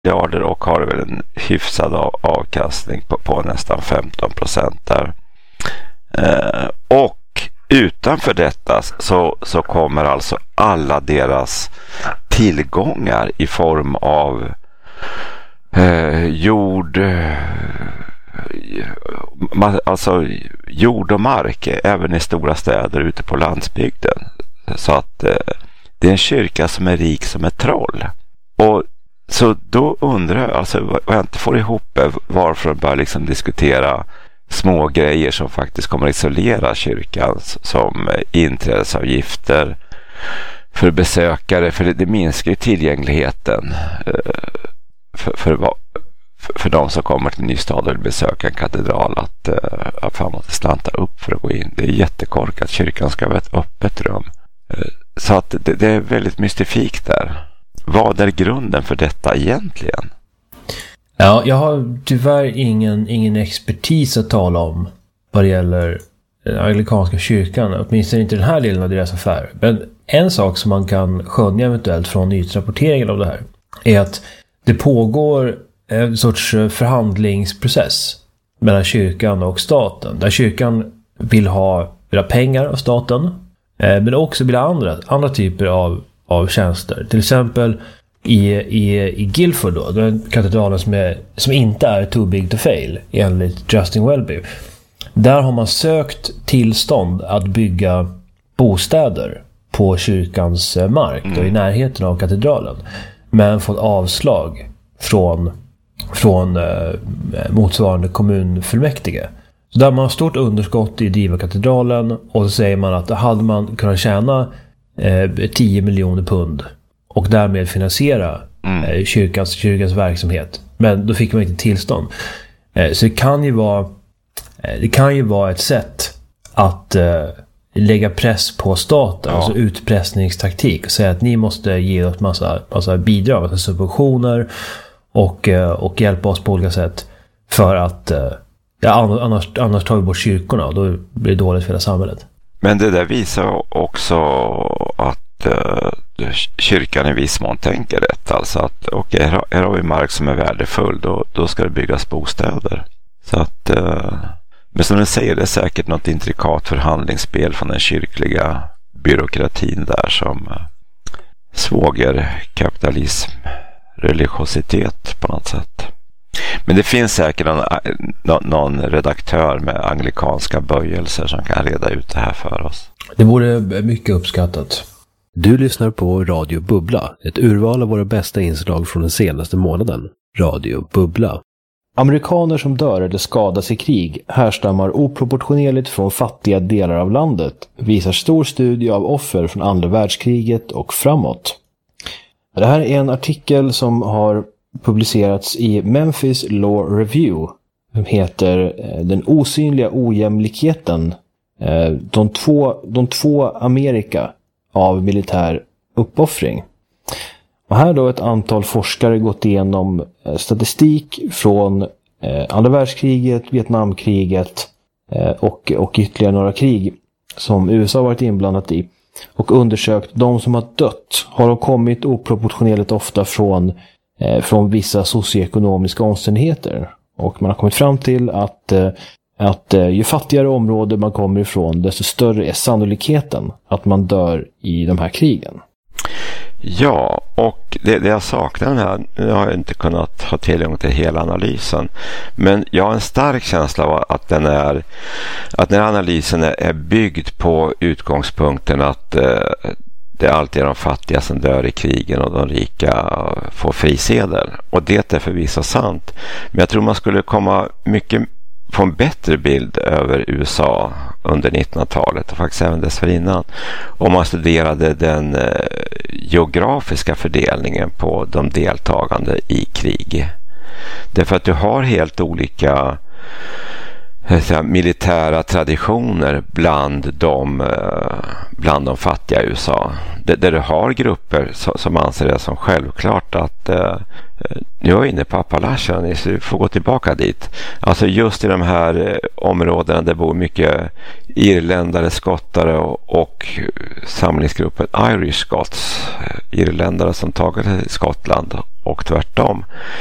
miljarder och har väl en hyfsad avkastning på nästan 15% där. Och utanför detta så kommer alltså alla deras tillgångar i form av jord och mark även i stora städer ute på landsbygden. Så att det är en kyrka som är rik som ett troll. Och så då undrar jag, alltså vad jag inte får ihop varför de börjar liksom diskutera små grejer som faktiskt kommer att isolera kyrkan, som inträdesavgifter för besökare, för det minskar ju tillgängligheten för de som kommer till Nystad och vill besöka en katedral att man måste slanta upp för att gå in. Det är jättekorkat. Kyrkan ska vara ett öppet rum. Så att det är väldigt mystifikt där. Vad är grunden för detta egentligen? Ja, jag har tyvärr ingen expertis att tala om vad det gäller den anglikanska kyrkan, åtminstone inte den här delen av deras affär. Men en sak som man kan skönja eventuellt från nyhetsrapporteringen av det här är att det pågår en sorts förhandlingsprocess mellan kyrkan och staten, där kyrkan vill ha pengar av staten, men också vill ha andra typer av tjänster. Till exempel i Guildford då, den katedralen som inte är too big to fail enligt Justin Welby. Där har man sökt tillstånd att bygga bostäder på kyrkans mark då, i närheten av katedralen, men fått avslag från motsvarande kommunfullmäktige. Så där man har stort underskott i Diva-katedralen, och så säger man att hade man kunnat tjäna 10 miljoner pund och därmed finansiera kyrkans verksamhet, men då fick man inte tillstånd. Så det kan ju vara ett sätt att lägga press på staten, alltså utpressningstaktik, och säga att ni måste ge oss massa bidrag, alltså subventioner och hjälpa oss på olika sätt, för att annars tar vi bort kyrkorna och då blir det dåligt för hela samhället. Men det där visar också att kyrkan i viss mån tänker rätt, alltså att här har vi mark som är värdefull, då ska det byggas bostäder. Så att men som du säger, det är säkert något intrikat förhandlingsspel från den kyrkliga byråkratin där, som svåger kapitalism, religiositet på något sätt. Men det finns säkert någon redaktör med anglikanska böjelser som kan reda ut det här för oss. Det vore mycket uppskattat. Du lyssnar på Radio Bubbla, ett urval av våra bästa inslag från den senaste månaden. Radio Bubbla. Amerikaner som dör eller skadas i krig härstammar oproportionerligt från fattiga delar av landet, visar stor studie av offer från andra världskriget och framåt. Det här är en artikel som har publicerats i Memphis Law Review, som heter Den osynliga ojämlikheten, de två Amerika av militär uppoffring. Och här då ett antal forskare gått igenom statistik från andra världskriget, Vietnamkriget och ytterligare några krig som USA varit inblandat i, och undersökt de som har dött. Har de kommit oproportionerligt ofta från vissa socioekonomiska omständigheter. Och man har kommit fram till att ju fattigare område man kommer ifrån, desto större är sannolikheten att man dör i de här krigen. Ja, och det jag saknar här, nu har jag inte kunnat ha tillgång till hela analysen, men jag har en stark känsla av att den här analysen är byggd på utgångspunkten att det är alltid de fattiga som dör i krigen och de rika får frisedel. Och det är förvisso sant. Men jag tror man skulle få en bättre bild över USA under 1900-talet och faktiskt även dessförinnan om man studerade den geografiska fördelningen på de deltagande i krig. Därför att du har helt olika militära traditioner bland de fattiga i USA. Där du har grupper som anser det som självklart att jag är inne på Appalachia, ni får gå tillbaka dit. Alltså just i de här områdena där bor mycket irländare, skottare och samlingsgruppen Irish Scots, irländare som tagit till Skottland och tvärtom.